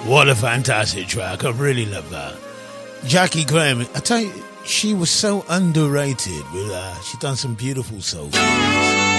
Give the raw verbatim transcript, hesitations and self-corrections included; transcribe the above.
What a fantastic track. I really love that. Jackie Graham, I tell you, she was so underrated. With uh, She's done some beautiful soul songs.